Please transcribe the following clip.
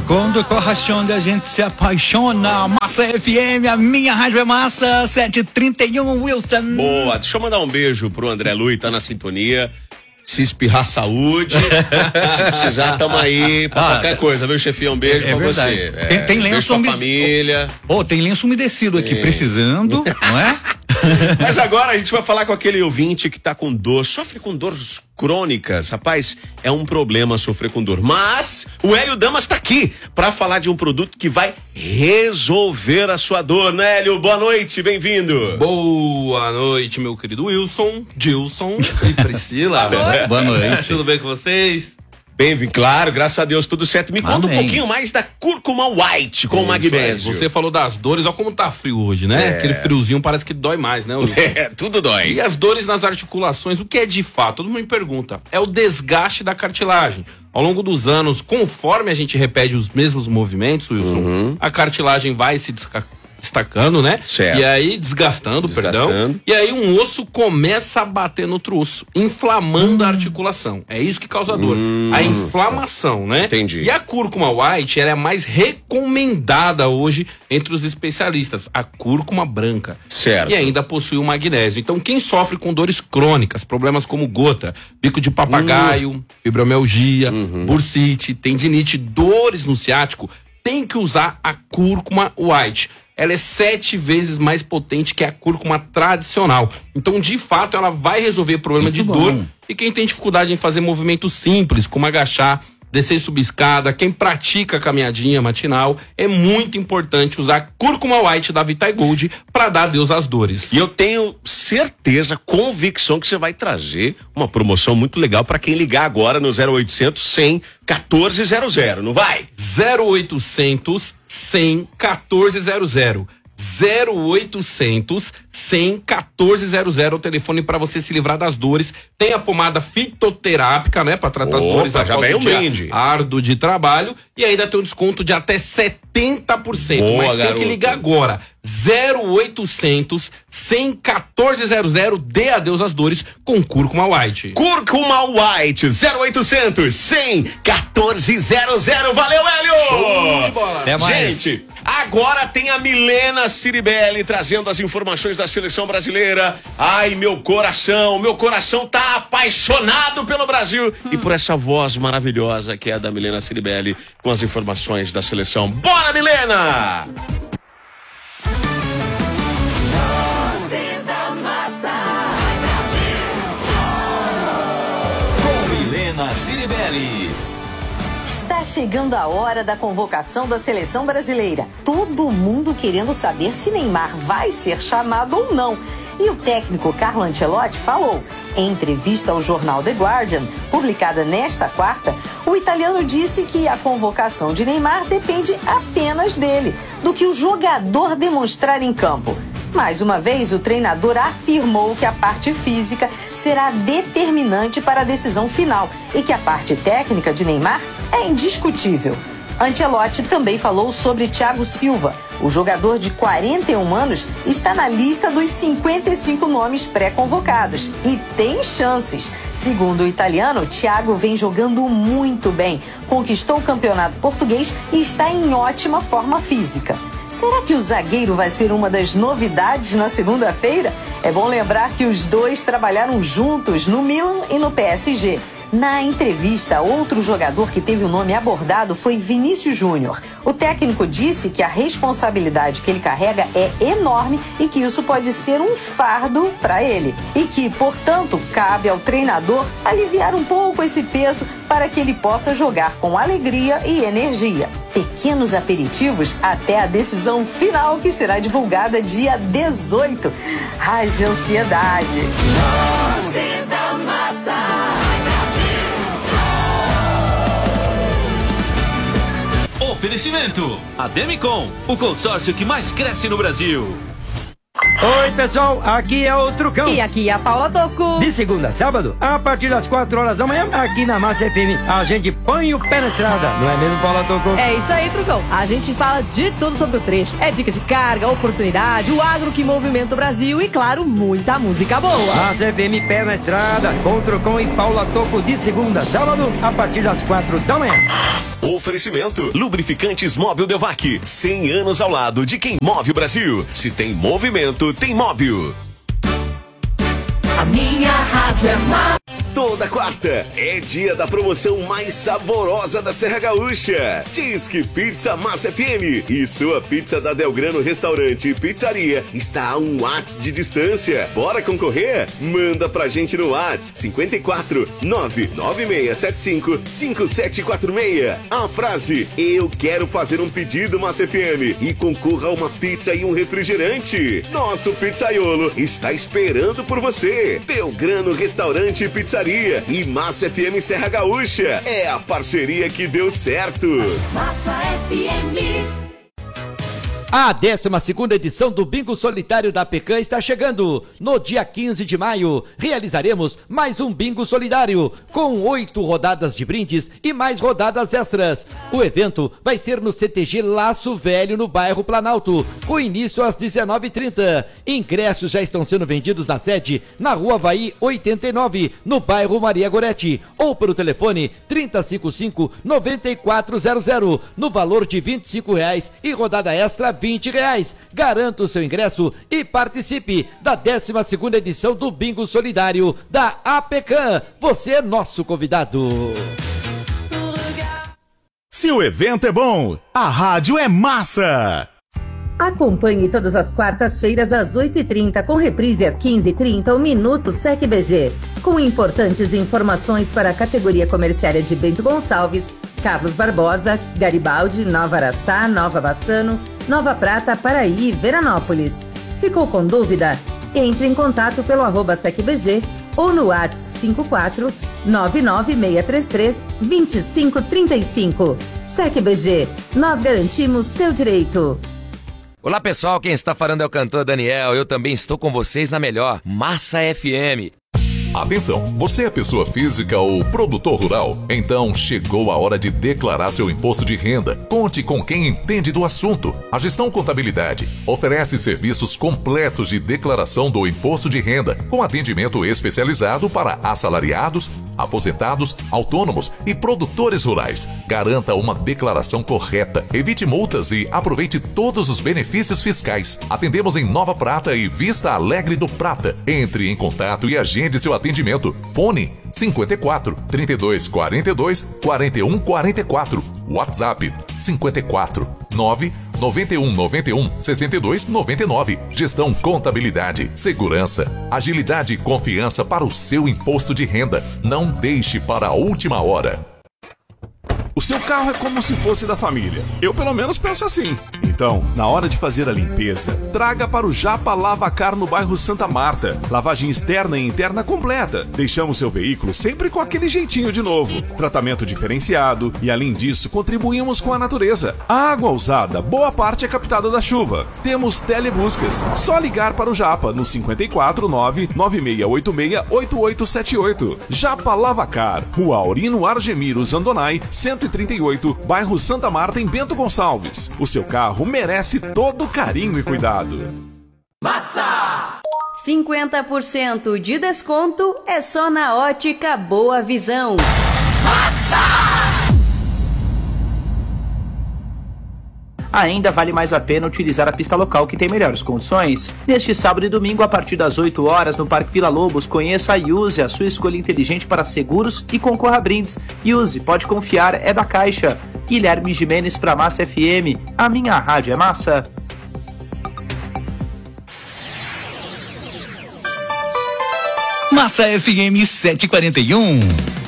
Quando corração onde a gente se apaixona. Massa FM, a minha rádio é massa. 7h31, Wilson. Boa, deixa eu mandar um beijo pro André Lui, tá na sintonia. Se espirrar, saúde. Se precisar, tamo aí pra qualquer coisa, viu, chefinho? Um beijo pra verdade. você. Tem lenço beijo pra família. Tem lenço umedecido aqui, precisando, não é? Mas agora a gente vai falar com aquele ouvinte que tá com dor, sofre com dores crônicas. Rapaz, é um problema sofrer com dor. Mas o Hélio Damas tá aqui pra falar de um produto que vai resolver a sua dor, né, Hélio? Boa noite, bem-vindo. Boa noite, meu querido Wilson, Gilson e Priscila. Boa noite. Tudo bem com vocês? Bem-vindo, claro, graças a Deus, tudo certo. Me conta um pouquinho mais da cúrcuma white com magnésio. Você falou das dores, olha como tá frio hoje, né? Aquele friozinho parece que dói mais, né, Wilson? Tudo dói. E as dores nas articulações, o que é de fato? Todo mundo me pergunta. É o desgaste da cartilagem. Ao longo dos anos, conforme a gente repete os mesmos movimentos, Wilson, a cartilagem vai se destacando, né? Certo. E aí, desgastando, perdão. E aí um osso começa a bater no outro osso, inflamando a articulação. É isso que causa dor. A inflamação, né? Entendi. E a cúrcuma white, ela é a mais recomendada hoje entre os especialistas. A cúrcuma branca. Certo. E ainda possui o magnésio. Então, quem sofre com dores crônicas, problemas como gota, bico de papagaio, fibromialgia, bursite, tendinite, dores no ciático, tem que usar a cúrcuma white. Ela é 7 vezes mais potente que a cúrcuma tradicional. Então, de fato, ela vai resolver problema de dor. E quem tem dificuldade em fazer movimentos simples, como agachar, descer e subir escada, quem pratica a caminhadinha matinal, é muito importante usar a cúrcuma white da Vitae Gold para dar adeus às dores. E eu tenho certeza, convicção que você vai trazer uma promoção muito legal para quem ligar agora no 0800 100 1400, não vai? 0800 100 1400. 0800 100 1400 é o telefone para você se livrar das dores. Tem a pomada fitoterápica, né, para tratar as dores após o dia árduo de trabalho, e ainda tem um desconto de até 70%. Boa, mas tem garoto. que ligar agora. 0800 100 1400, dê adeus às dores com cúrcuma white. Cúrcuma white, 0800 100 1400. Valeu, Hélio! Show de bola! Até mais. Gente, agora tem a Milena Ciribelli trazendo as informações da seleção brasileira. Ai, meu coração tá apaixonado pelo Brasil e por essa voz maravilhosa que é a da Milena Ciribelli com as informações da seleção. Bora, Milena! Milena Ciribelli. Está chegando a hora da convocação da seleção brasileira. Todo mundo querendo saber se Neymar vai ser chamado ou não. E o técnico Carlo Ancelotti falou. Em entrevista ao jornal The Guardian, publicada nesta quarta, o italiano disse que a convocação de Neymar depende apenas dele, do que o jogador demonstrar em campo. Mais uma vez, o treinador afirmou que a parte física será determinante para a decisão final e que a parte técnica de Neymar é indiscutível. Ancelotti também falou sobre Thiago Silva. O jogador de 41 anos está na lista dos 55 nomes pré-convocados e tem chances. Segundo o italiano, Thiago vem jogando muito bem, conquistou o campeonato português e está em ótima forma física. Será que o zagueiro vai ser uma das novidades na segunda-feira? É bom lembrar que os dois trabalharam juntos no Milan e no PSG. Na entrevista, outro jogador que teve o nome abordado foi Vinícius Júnior. O técnico disse que a responsabilidade que ele carrega é enorme e que isso pode ser um fardo para ele. E que, portanto, cabe ao treinador aliviar um pouco esse peso para que ele possa jogar com alegria e energia. Pequenos aperitivos até a decisão final, que será divulgada dia 18. Haja ansiedade. Doce da massa. Oferecimento: a Demicon, o consórcio que mais cresce no Brasil. Oi, pessoal, aqui é o Trucão. E aqui é a Paula Toco. De segunda a sábado, a partir das 4 horas da manhã, aqui na Massa FM, a gente põe o pé na estrada, não é mesmo, Paula Toco? É isso aí, Trucão. A gente fala de tudo sobre o trecho. É dica de carga, oportunidade, o agro que movimenta o Brasil e, claro, muita música boa. Massa FM, pé na estrada, com o Trucão e Paula Toco, de segunda a sábado, a partir das 4 da manhã. Oferecimento. Lubrificantes Móbil Devac. 100 anos ao lado de quem move o Brasil. Se tem movimento, tem Móbil. A minha rádio é mais. Toda quarta é dia da promoção mais saborosa da Serra Gaúcha. Disque Pizza Massa FM. E sua pizza da Delgrano Restaurante e Pizzaria está a um WhatsApp de distância. Bora concorrer? Manda pra gente no WhatsApp 54 99675 5746. A frase: eu quero fazer um pedido Massa FM e concorra a uma pizza e um refrigerante. Nosso pizzaiolo está esperando por você. Delgrano Restaurante e Pizzaria e Massa FM Serra Gaúcha. É a parceria que deu certo. Massa FM. A 12ª edição do Bingo Solidário da APECAM está chegando. No dia 15 de maio, realizaremos mais um Bingo Solidário, com 8 rodadas de brindes e mais rodadas extras. O evento vai ser no CTG Laço Velho, no bairro Planalto, com início às 19h30. Ingressos já estão sendo vendidos na sede, na Rua Havaí 89, no bairro Maria Goretti, ou pelo telefone 3055-9400, no valor de R$25 e rodada extra R$20. Garanta o seu ingresso e participe da 12ª edição do Bingo Solidário da APECAM. Você é nosso convidado. Se o evento é bom, a rádio é massa. Acompanhe todas as quartas-feiras às 8h30, com reprise às 15h30, o Minuto Sec BG, com importantes informações para a categoria comerciária de Bento Gonçalves, Carlos Barbosa, Garibaldi, Nova Araçá, Nova Bassano, Nova Prata, Paraí e Veranópolis. Ficou com dúvida? Entre em contato pelo @SecBG ou no WhatsApp 54 99633 2535. SecBG, nós garantimos teu direito. Olá pessoal, quem está falando é o cantor Daniel. Eu também estou com vocês na melhor Massa FM. Atenção, você é pessoa física ou produtor rural? Então chegou a hora de declarar seu imposto de renda. Conte com quem entende do assunto. A Gestão Contabilidade oferece serviços completos de declaração do imposto de renda, com atendimento especializado para assalariados, aposentados, autônomos e produtores rurais. Garanta uma declaração correta, evite multas e aproveite todos os benefícios fiscais. Atendemos em Nova Prata e Vista Alegre do Prata. Entre em contato e agende seu atendimento. Fone 54 32 42 41 44. WhatsApp 54 9 91 91 62 99. Gestão Contabilidade, segurança, agilidade e confiança para o seu imposto de renda. Não deixe para a última hora. O seu carro é como se fosse da família. Eu pelo menos penso assim. Então, na hora de fazer a limpeza, traga para o Japa Lavacar no bairro Santa Marta. Lavagem externa e interna completa. Deixamos seu veículo sempre com aquele jeitinho de novo. Tratamento diferenciado e, além disso, contribuímos com a natureza. A água usada, boa parte é captada da chuva. Temos telebuscas. Só ligar para o Japa no 54 99686 8878. Japa Lavacar, Rua Aurino Argemiro Zandonai, 138, bairro Santa Marta, em Bento Gonçalves. O seu carro merece todo carinho e cuidado. Massa! 50% de desconto é só na Ótica Boa Visão. Massa! Ainda vale mais a pena utilizar a pista local, que tem melhores condições. Neste sábado e domingo, a partir das 8 horas, no Parque Vila Lobos, conheça a Use, a sua escolha inteligente para seguros, e concorra a brindes. Use, pode confiar, é da Caixa. Guilherme Gimenez para Massa FM. A minha rádio é massa. Massa FM 741.